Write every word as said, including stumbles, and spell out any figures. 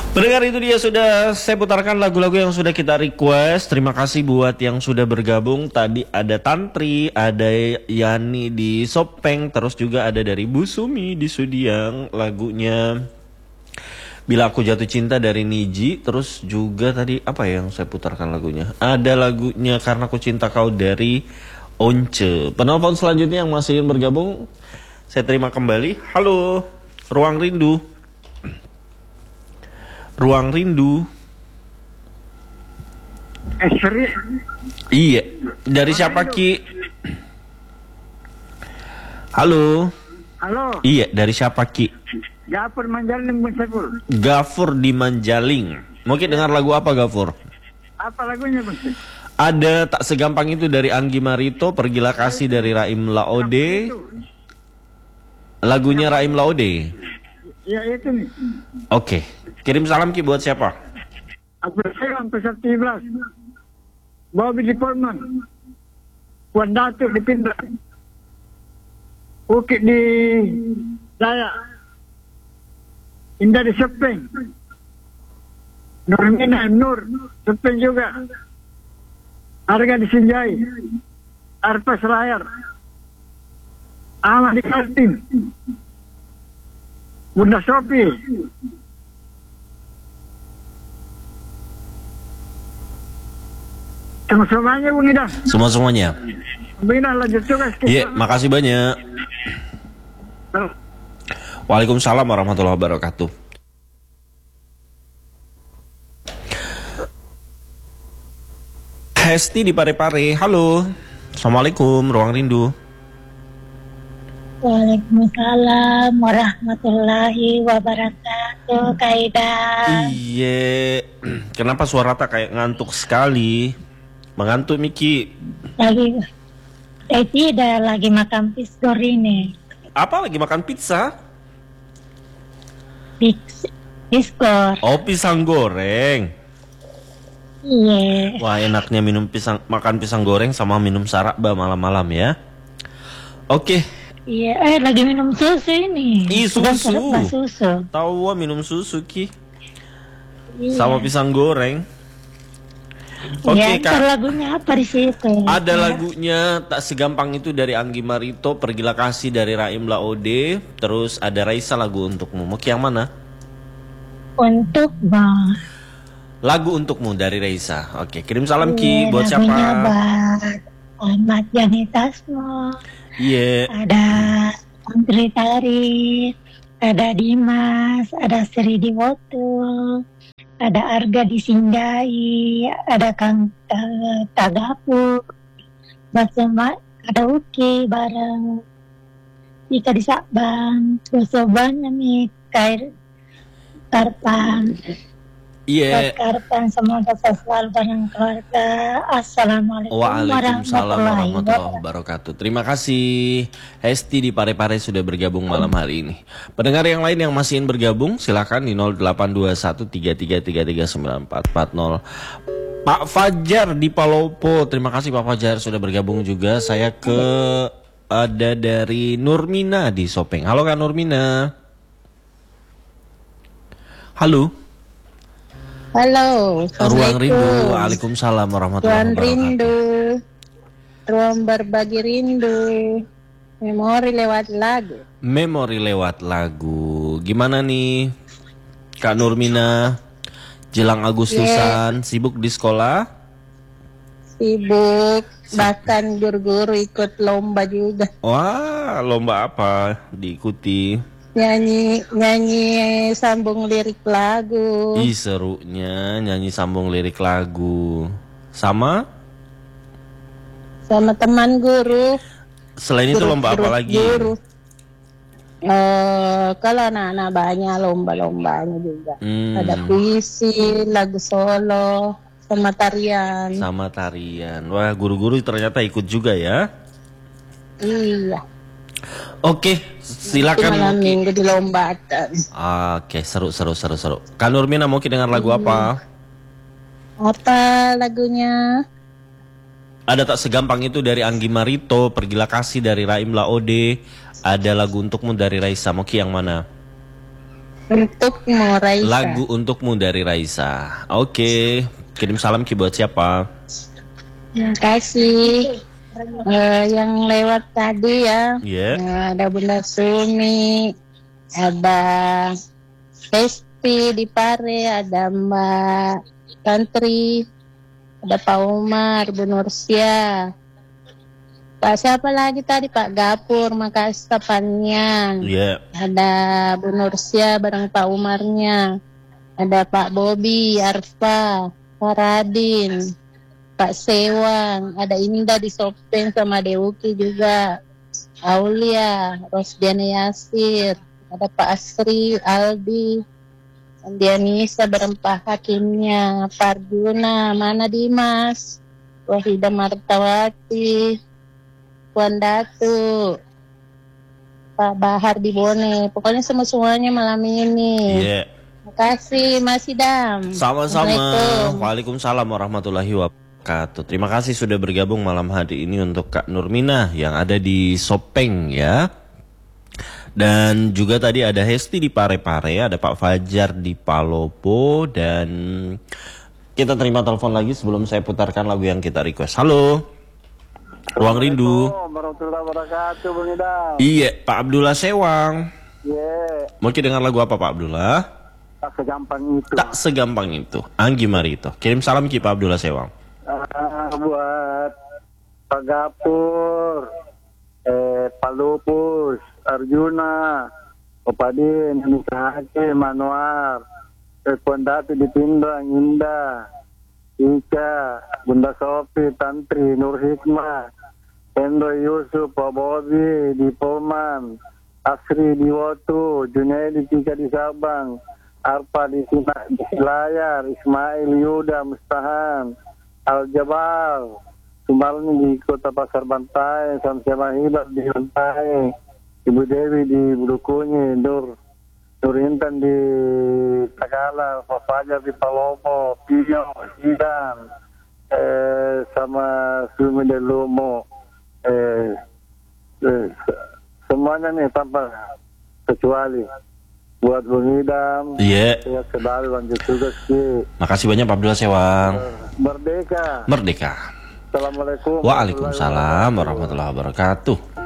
Pendengar, itu dia sudah saya putarkan lagu-lagu yang sudah kita request. Terima kasih buat yang sudah bergabung. Tadi ada Tantri, ada Yani di Sopeng, terus juga ada dari Bu Sumi di Sudiang lagunya Bila Aku Jatuh Cinta dari Niji. Terus juga tadi apa ya yang saya putarkan lagunya? Ada lagunya Karena Ku Cinta Kau dari Once. Penelpon selanjutnya yang masih ingin bergabung saya terima kembali. Halo, Ruang Rindu. Ruang Rindu. Eh, serius? Iya. Dari siapa, Ki? Halo. Halo. Iya, dari siapa, Ki? Gafur Manjaling, Bung Saiful. Gafur di Manjaling. Mungkin dengar lagu apa, Gafur? Apa lagunya, Bung Saiful? Ada Tak Segampang Itu dari Anggi Marito, Pergilah Kasih dari Raim Laode. Lagunya Raim Laode. Ya, itu nih. Oke. Kirim salam, Ki, buat siapa? Aku sayang pesat tujuh belas. Bobby di Portman. Puan Datuk di Pindra. Bukit di Dayak. Indah di Sepeng. Nurmina, Nur. Sepeng juga. Harga di Sinjai. Arpa Selayar. Ahmad di Kaltim. Bunda Sopi. Semua-semuanya, Bung Ida. Semua-semuanya. Bung Ida, lanjut tugas. Iya, makasih banyak. Halo. Waalaikumsalam warahmatullahi wabarakatuh. Hesti di Parepare. Halo. Assalamualaikum, Ruang Rindu. Waalaikumsalam warahmatullahi wabarakatuh, Kaida. Iya. Kenapa suara tak kayak ngantuk sekali? Mengantuk, Miki. Lagi eh tidak lagi makan pisgor ini. Apa lagi makan pizza? Pis pisgor. Oh, pisang goreng. Iya. Wah, enaknya minum pisang, makan pisang goreng sama minum sarakba malam-malam ya. Oke. Iya, eh lagi minum susu ini. Ih, Sedang susu. serba susu. Tahu wah minum susu, Ki. Iya. Sama pisang goreng. Oke, Ya, Kak. lagunya apa di situ? Ada Ya. lagunya Tak Segampang Itu dari Anggi Marito, Pergilah Kasih dari Raim Laode, terus ada Raisa Lagu Untukmu. Mau yang mana? Untuk bang. Lagu Untukmu dari Raisa. Oke, kirim salam, Ki. Iya, Buat lagunya siapa? buat Ahmad Yani Tasmo. Iya. Ada Andri Tarik, ada Dimas, ada Sri Diwoto, ada Arga di Sindai, ada Kang uh, Tagapu, Basema, ada Uki bareng Ika di Sabang, Sosobannya nih, Kair Karpan. Iya. Karpan, semoga selalu bareng keluarga. Assalamualaikum Waalaikumsalam warahmatullahi warahmatullahi wabarakatuh. Terima kasih Hesti di Parepare sudah bergabung malam hari ini. Pendengar yang lain yang masih ingin bergabung silakan di nol delapan dua satu tiga tiga tiga tiga sembilan empat empat nol. Pak Fajar di Palopo, terima kasih Pak Fajar sudah bergabung juga. Saya ke ada dari Nurmina di Sopeng. Halo Kak Nurmina. Halo. Halo, Ruang Rindu. Waalaikumsalam warahmatullahi Ruang wabarakatuh. Rindu, ruang berbagi rindu, memori lewat lagu. Memori lewat lagu. Gimana nih Kak Nurmina? Jelang Agustusan, sibuk di sekolah? Sibuk, bahkan guru-guru ikut lomba juga. Wah, lomba apa diikuti? Nyanyi, nyanyi sambung lirik lagu. Ih, serunya nyanyi sambung lirik lagu. Sama? Sama teman guru. Selain itu lomba apa lagi? Guru. Eh, kalau anak-anak banyak lomba-lombanya juga. Hmm. Ada puisi, lagu solo, sama tarian. Sama tarian. Wah, guru-guru ternyata ikut juga ya. Iya. Oke, silakan. Malam Muki. minggu dilombakan. Oke, seru seru seru seru. Kak Nurmina mau dengar lagu apa? Apa lagunya? Ada Tak Segampang Itu dari Anggi Marito, Pergilah Kasih dari Raim Laode, ada lagu Untukmu dari Raisa. Moki yang mana? Untukmu Raisa. Lagu untukmu dari Raisa. Oke, kirim salam Ki buat siapa? Terima kasih. Eh, yang lewat tadi ya. Iya. Eh, ada Bunda Sumi, ada Hesti di Pare, ada Mbak Tantri, ada Pak Umar, Bu Nursia. Pak siapa lagi tadi, Pak Gapur, Makassar Panyang. Iya. Ada Bu Nursia bareng Pak Umarnya. Ada Pak Bobi, Arfa, Pak Radin, Pak Sewang, ada Indah di Sopeng sama Dewuki juga. Aulia, Rosdiana Yasir, ada Pak Asri, Aldi, Dianisa berempah hakimnya, Parjuna, mana Dimas, Wahida Martawati, Puan Datu, Pak Bahar di Bone, pokoknya semua semuanya malam ini. Iya. Terima kasih Mas Idam. Sama-sama. Assalamualaikum. Waalaikumsalam warahmatullahi wabarakatuh. Terima kasih sudah bergabung malam hari ini untuk Kak Nurminah yang ada di Sopeng ya. Dan juga tadi ada Hesti di Pare-Pare, ada Pak Fajar di Palopo, dan kita terima telepon lagi sebelum saya putarkan lagu yang kita request. Halo, Ruang Rindu. Warahmatullahi wabarakatuh, Bang Idam. Iya, Pak Abdullah Sewang. Iya, Mau kita dengar lagu apa Pak Abdullah? tak segampang itu. Tak segampang itu. Anggi Marito. Kirim salam Ki Pak Abdullah Sewang. Ah, buat Pak Gapur, eh, Pak Lupus, Arjuna, Opadin, Nisa Hakim, Manuar, Pondati di Pindang, Indah, Ika, Bunda Sofi, Tantri, Nur Hikmah, Hendro Yusuf, Pak Bobi di Poman, Asri di Wotu, Junaidi Tika di Sabang, Arpa di Sina- di Layar, Ismail Yuda, Mustahan, Al-Jabal, Sumarni di Kota Pasar Bantai, Samsiama Hibat di Bantai, Ibu Dewi di Bulukunyi, Nur Nur Intan di Tagala, Pak Fajar di Palopo, Pio, Sidan, eh, sama Sumi dan Lumo, eh, eh, semuanya nih tanpa kecuali buat Bung Idam. Iya. Ya kembali lanjut tugas sih. Makasih banyak Pak Abdullah Sewang. Merdeka. Merdeka. Assalamualaikum. Waalaikumsalam warahmatullahi wabarakatuh.